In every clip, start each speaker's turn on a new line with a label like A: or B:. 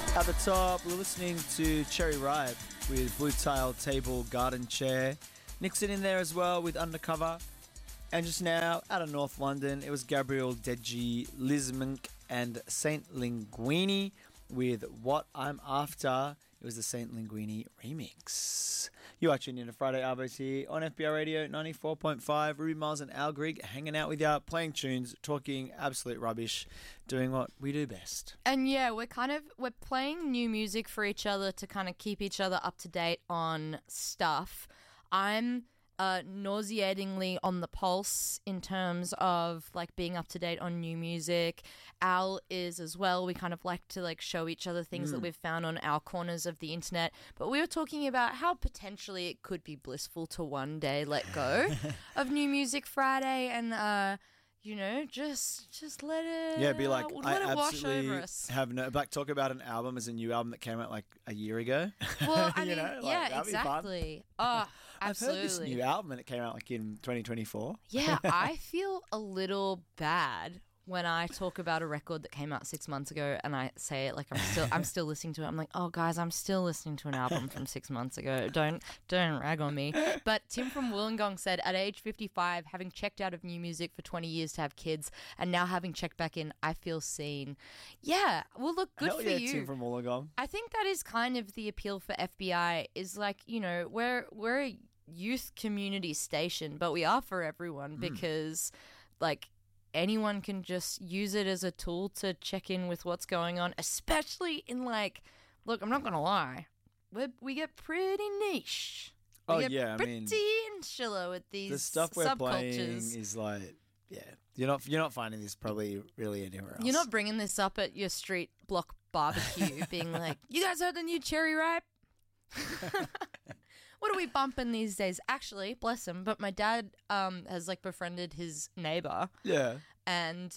A: At the top, we're listening to Cherry Ripe with Blue Tile Table Garden Chair. Nixon in there as well with Undercover. And just now, out of North London, it was Gabriel Deji, Liz Mink and Saint Linguini with What I'm After. It was the Saint Linguini remix. You are tuning in to Friday Arvos here on FBI Radio 94.5. Ruby Miles and Al Grigg hanging out with you, playing tunes, talking absolute rubbish, doing what we do best.
B: And yeah, we're playing new music for each other to kind of keep each other up to date on stuff. I'm nauseatingly on the pulse in terms of like being up to date on new music. Al is as well. We kind of like to like show each other things that we've found on our corners of the internet. But we were talking about how potentially it could be blissful to one day let go of New Music Friday and you know, just let it.
A: Be like,
B: let it wash over us.
A: Have no like talk about an album as a new album that came out like a year ago.
B: Well, I mean, yeah, exactly. Oh, absolutely.
A: I've heard this new album and it came out like in 2024.
B: Yeah, I feel a little bad when I talk about a record that came out 6 months ago and I say it like I'm still listening to it. I'm like, oh guys, I'm still listening to an album from 6 months ago. Don't rag on me. But Tim from Wollongong said, at age 55, having checked out of new music for 20 years to have kids and now having checked back in, I feel seen. Yeah, well look, good for you.
A: Tim from Wollongong.
B: I think that is kind of the appeal for FBI is like, you know, we're a youth community station, but we are for everyone because like anyone can just use it as a tool to check in with what's going on, especially in like, look, I'm not going to lie, we get pretty niche. Pretty insular with these
A: the stuff we're
B: subcultures.
A: playing is like, yeah, you're not finding this probably really anywhere else.
B: You're not bringing this up at your street block barbecue being like, you guys heard the new Cherry Ripe? What are we bumping these days? Actually, bless him, but my dad has like befriended his neighbor.
A: Yeah.
B: And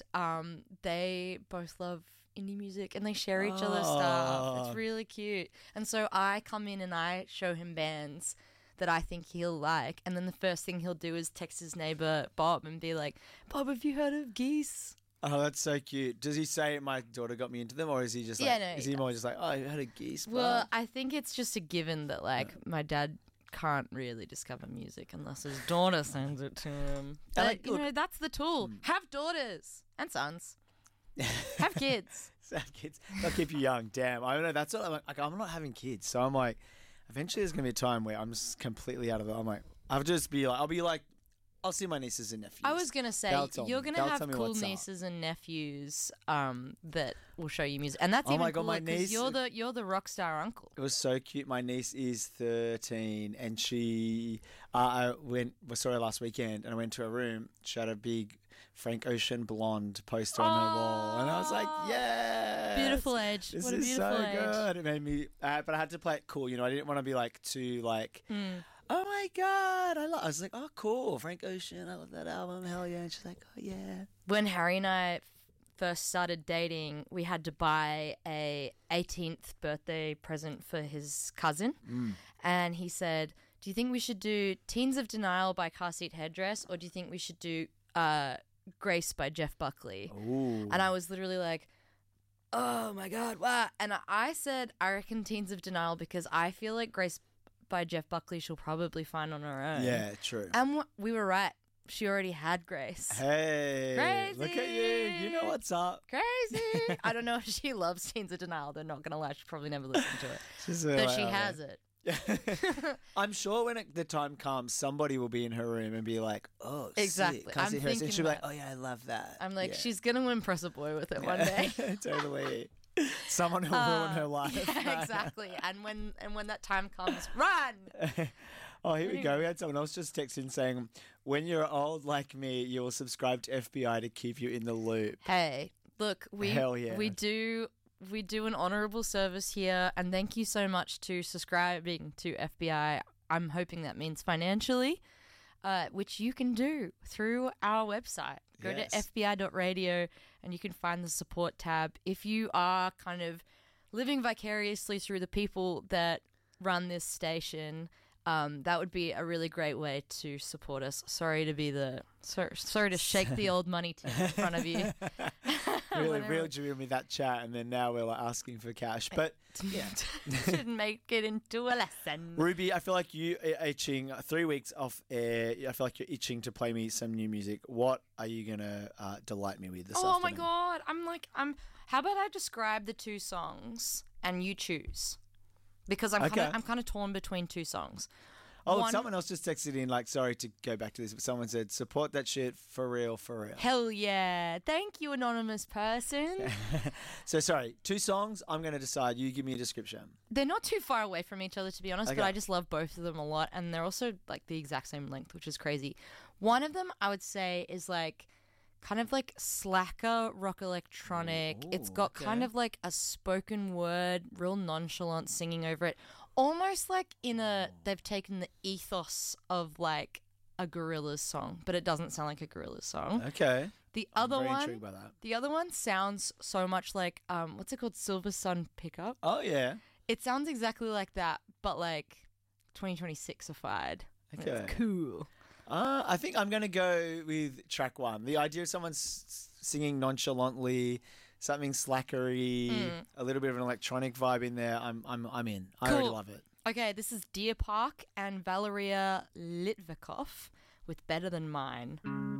B: they both love indie music and they share each other's stuff. It's really cute. And so I come in and I show him bands that I think he'll like, and then the first thing he'll do is text his neighbor Bob and be like, Bob, have you heard of Geese?
A: Oh, that's so cute. Does he say my daughter got me into them, or is he just like, is he more just like, oh, you had a Geese?
B: Well, I think it's just a given that like my dad can't really discover music unless his daughter sends it to him. But, you know, that's the tool. Have daughters and sons. Have kids.
A: Have kids. They'll keep you young. Damn. I don't know. That's what I'm like. I'm not having kids. So I'm like, eventually there's going to be a time where I'm just completely out of it. I'm like, I'll be like, I'll see my nieces and nephews.
B: I was going to say, you're going to have cool nieces and nephews that will show you music. And that's even cooler because you're the rock star uncle.
A: It was so cute. My niece is 13 and she, we saw her last weekend and I went to her room. She had a big Frank Ocean Blonde poster on her wall. And I was like, yeah.
B: Beautiful age.
A: This is so good. It made me, but I had to play it cool. You know, I didn't want to be like too like... Oh my God, I was like, oh cool, Frank Ocean, I love that album, hell yeah. And she's like, oh yeah.
B: When Harry and I first started dating, we had to buy a 18th birthday present for his cousin. And he said, do you think we should do Teens of Denial by Car Seat Headdress, or do you think we should do Grace by Jeff Buckley?
A: Ooh.
B: And I was literally like, oh my God, wow. And I said, I reckon Teens of Denial because I feel like Grace by Jeff Buckley she'll probably find on her own.
A: Yeah, true.
B: And we were right. She already had Grace.
A: Hey.
B: Crazy.
A: Look at you. You know what's up.
B: Crazy. I don't know if she loves Teens of Denial. They're not going to lie. She probably never listened to it. But she has it.
A: I'm sure when the time comes, somebody will be in her room and be like, oh,
B: exactly.
A: I'm thinking and she'll be like, oh yeah, I love that.
B: I'm like, she's going to impress a boy with it one day.
A: Totally. Someone who'll ruin her life.
B: Yeah, exactly. And when that time comes, run.
A: Oh, here we go. We had someone else just text in saying, when you're old like me, you will subscribe to FBI to keep you in the loop.
B: Hey, look,
A: Hell yeah.
B: we do an honourable service here, and thank you so much to subscribing to FBI. I'm hoping that means financially, which you can do through our website. Go to fbi.radio and you can find the support tab. If you are kind of living vicariously through the people that run this station, that would be a really great way to support us. Sorry to shake the old money tin in front of you.
A: really
B: Whatever.
A: reeled you in with that chat, and then now we're like asking for cash. But yeah.
B: Should make it into a lesson.
A: Ruby, I feel like you are itching 3 weeks off air. I feel like you're itching to play me some new music. What are you gonna delight me with this afternoon?
B: Oh my god! How about I describe the two songs and you choose? Because I'm kind of torn between two songs.
A: Oh, look, someone else just texted in, like, sorry to go back to this, but someone said, support that shit for real, for real.
B: Hell yeah. Thank you, anonymous person.
A: So, sorry, two songs, I'm going to decide. You give me a description.
B: They're not too far away from each other, to be honest,
A: Okay.
B: but I just love both of them a lot, and they're also, like, the exact same length, which is crazy. One of them, I would say, is, like, kind of like slacker rock electronic. It's got kind of like a spoken word, real nonchalant singing over it. Almost like they've taken the ethos of like a Gorillaz song, but it doesn't sound like a Gorillaz song.
A: Okay.
B: The
A: I'm
B: other
A: very
B: one,
A: intrigued by that.
B: the other one sounds so much like what's it called, Silver Sun Pickup.
A: Oh, yeah.
B: It sounds exactly like that, but like 2026ified.
A: Okay.
B: It's cool.
A: I think I'm going to go with track one. The idea of someone singing nonchalantly, something slackery, a little bit of an electronic vibe in there. I'm in. I already love it.
B: Okay, this is Deer Park and Valeria Litvakov with Better Than Mine.